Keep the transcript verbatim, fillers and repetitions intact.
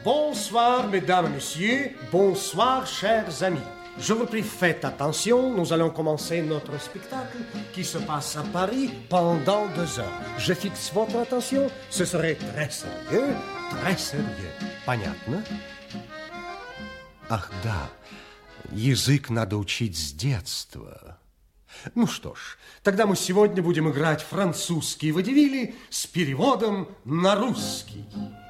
Bonsoir, mesdames et messieurs. Bonsoir, chers amis. Je vous prie, faites attention. Nous allons commencer notre spectacle qui se passe à Paris pendant deux heures. Je fixe votre attention. Ce serait très sérieux, très sérieux. Понятно? Ах, да. Язык надо учить с детства. Ну что ж, тогда мы сегодня будем играть французские водевили с переводом на русский.